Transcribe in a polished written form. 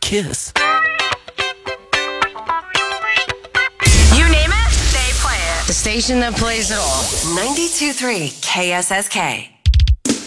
Kiss. You name it, they play it. The station that plays it all. 92.3 KSSK.